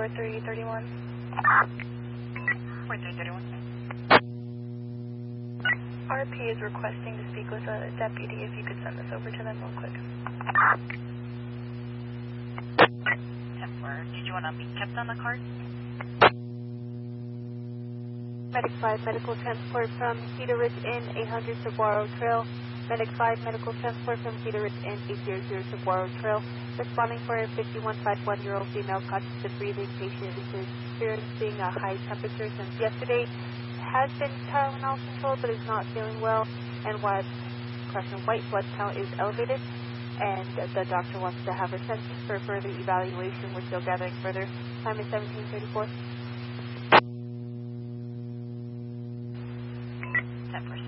4331. 4331. RP is requesting to speak with a deputy. If you could send this over to them real quick. 10-4. Did you want to be kept on the card? Medic 5, medical transport from Cedar Ridge Inn, 800 Saguaro Trail. Medic 5, medical transport from Cedar Ridge Inn, 800 Saguaro Trail. Responding for a 5151-year-old female conscious of breathing patient who is experiencing a high temperature since yesterday. Has been Tylenol controlled but is not feeling well, and white blood count is elevated, and the doctor wants to have her sent for further evaluation. We're still gathering further. Time is 17:34. 10-4.